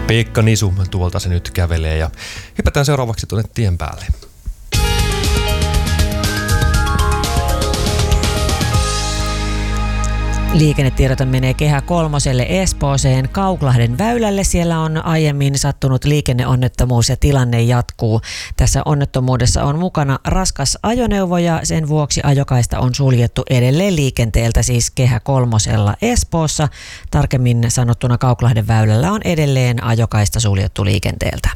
Pekka Nisu tuolta se nyt kävelee ja hypätään seuraavaksi tuonne tien päälle. Liikennetiedote menee Kehä kolmoselle Espooseen Kauklahden väylälle. Siellä on aiemmin sattunut liikenneonnettomuus ja tilanne jatkuu. Tässä onnettomuudessa on mukana raskas ajoneuvo ja sen vuoksi ajokaista on suljettu edelleen liikenteeltä, siis Kehä kolmosella Espoossa. Tarkemmin sanottuna Kauklahden väylällä on edelleen ajokaista suljettu liikenteeltä.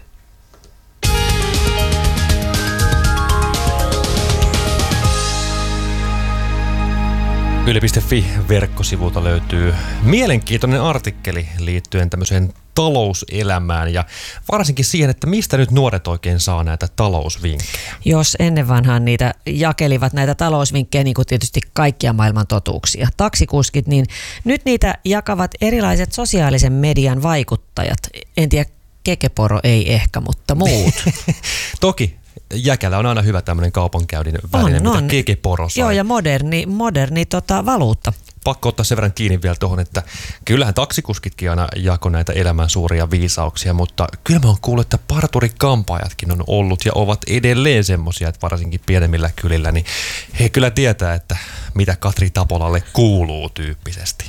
Yle.fi-verkkosivulta löytyy mielenkiintoinen artikkeli liittyen tämmöiseen talouselämään ja varsinkin siihen, että mistä nyt nuoret oikein saa näitä talousvinkkejä. Jos ennen vanhaan niitä jakelivat näitä talousvinkkejä, niin kuin tietysti kaikkia maailman totuuksia, taksikuskit, niin nyt niitä jakavat erilaiset sosiaalisen median vaikuttajat. En tiedä, Kekeporo ei ehkä, mutta muut. Toki. Jäkälä on aina hyvä tämmöinen kaupankäynnin väline, mitä Kekeporo sai. Joo, ja moderni valuutta. Pakko ottaa sen verran kiinni vielä tuohon, että kyllähän taksikuskitkin aina jako näitä elämän suuria viisauksia, mutta kyllä mä oon kuullut, että parturikampaajatkin on ollut ja ovat edelleen semmosia, että varsinkin pienemmillä kylillä, niin he kyllä tietää, että mitä Katri Tapolalle kuuluu tyyppisesti.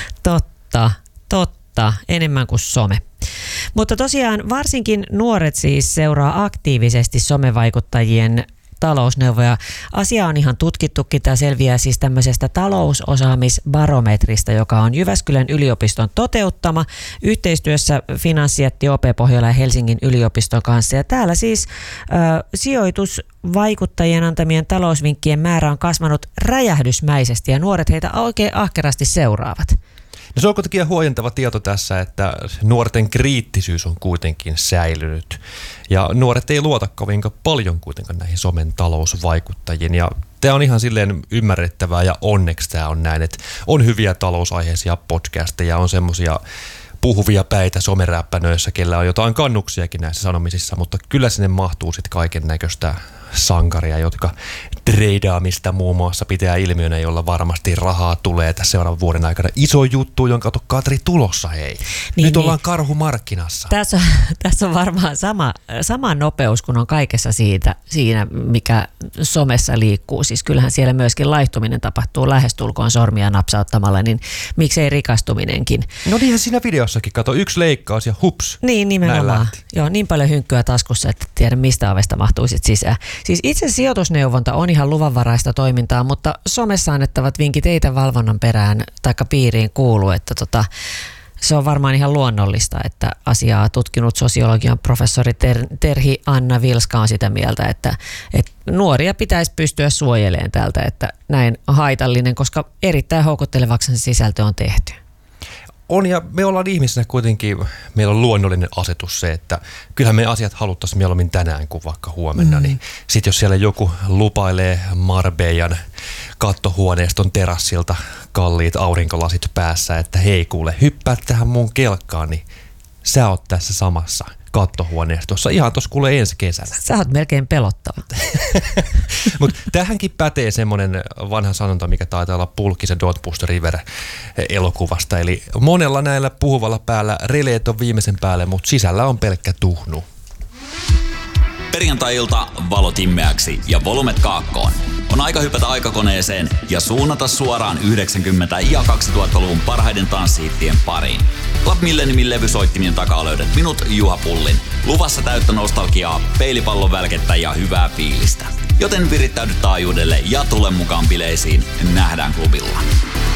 Totta, enemmän kuin some. Mutta tosiaan varsinkin nuoret siis seuraa aktiivisesti somevaikuttajien talousneuvoja. Asia on ihan tutkittukin. Tämä selviää siis tämmöisestä talousosaamisbarometrista, joka on Jyväskylän yliopiston toteuttama yhteistyössä Finanssijätti OP Pohjola ja Helsingin yliopiston kanssa. Ja täällä siis sijoitusvaikuttajien antamien talousvinkkien määrä on kasvanut räjähdysmäisesti ja nuoret heitä oikein ahkerasti seuraavat. No se on kuitenkin huojentava tieto tässä, että nuorten kriittisyys on kuitenkin säilynyt. Ja nuoret ei luota kovinkaan paljon kuitenkaan näihin somen talousvaikuttajiin. Ja tämä on ihan silleen ymmärrettävää ja onneksi tämä on näin, että on hyviä talousaiheisia podcasteja, on semmoisia puhuvia päitä someräppänöissä, kellä on jotain kannuksiakin näissä sanomisissa, mutta kyllä sinne mahtuu sitten kaiken näköistä sankaria, jotka treidaamista muun muassa pitää ilmiönä, jolla varmasti rahaa tulee tässä seuraavan vuoden aikana. Iso juttu, jonka Katri tulossa, hei. Nyt ollaan karhumarkkinassa. Tässä on varmaan sama nopeus kuin on kaikessa siinä, mikä somessa liikkuu. Siis kyllähän siellä myöskin laihtuminen tapahtuu lähestulkoon sormia napsauttamalla, niin miksei rikastuminenkin. No niinhän siinä videossakin, kato, yksi leikkaus ja hups. Niin, nimenomaan. Joo, niin paljon hynkkyä taskussa, että tiedä mistä ovesta mahtuu sit sisään. Siis itse sijoitusneuvonta on ihan luvanvaraista toimintaa, mutta somessa annettavat vinkit ei tämän valvonnan perään taikka piiriin kuulu, että se on varmaan ihan luonnollista, että asiaa tutkinut sosiologian professori Terhi Anna Vilska on sitä mieltä, että nuoria pitäisi pystyä suojelemaan tältä, että näin haitallinen, koska erittäin houkuttelevaksi se sisältö on tehty. On, ja me ollaan ihmisenä kuitenkin, meillä on luonnollinen asetus se, että kyllähän me asiat haluttaisiin mieluummin tänään kuin vaikka huomenna. Niin sitten jos siellä joku lupailee Marbeijan kattohuoneiston terassilta kalliit aurinkolasit päässä, että hei kuule, hyppää tähän mun kelkkaan, niin sä oot tässä samassa kattohuoneistossa ihan tuossa kuule ensi kesänä. Sä oot melkein pelottava. Mutta tähänkin pätee semmoinen vanha sanonta, mikä taitaa olla Pulkkisen Don't Push the River -elokuvasta. Eli monella näillä puhuvalla päällä releet on viimeisen päälle, mutta sisällä on pelkkä tuhnu. Perjantai-ilta valot immeäksi ja volumet kaakkoon. On aika hypätä aikakoneeseen ja suunnata suoraan 90- ja 2000-luvun parhaiden tanssihittien pariin. Club Milleniumin levysoittimien takaa löydät minut, Juha Pullin. Luvassa täyttä nostalgiaa, peilipallon välkettä ja hyvää fiilistä. Joten virittäydy taajuudelle ja tule mukaan bileisiin. Nähdään klubilla.